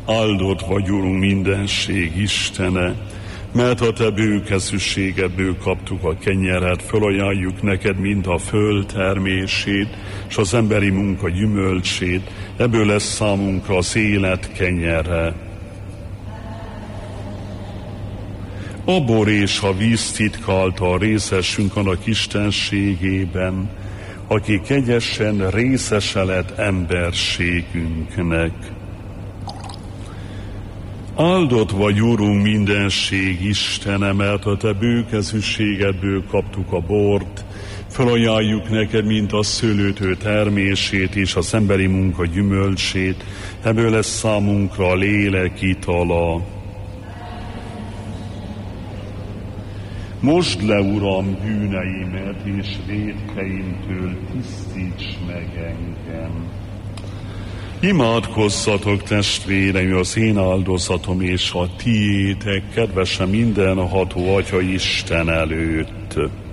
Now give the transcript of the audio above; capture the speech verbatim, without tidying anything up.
Áldott vagy, Urunk, mindenség Istene, mert a Te bőkezűségedből kaptuk a kenyeret, fölajánljuk neked mind a föld termését, és az emberi munka gyümölcsét, ebből lesz számunkra az élet kenyere. A bor és a víz titkáltal részesünk annak istenségében, aki kegyesen részese lett emberségünknek. Áldott vagy, Urunk, mindenség Istene, mert a Te bőkezűségedből kaptuk a bort, felajánljuk neked, mint a szőlőtő termését és az emberi munka gyümölcsét, ebből lesz számunkra a lélek itala. Mosd le, Uram, bűneimet, és vétkeimtől tisztíts meg engem. Imádkozzatok, testvéreim, az én áldozatom és a tiétek, kedvesen mindenható Atya Isten előtt.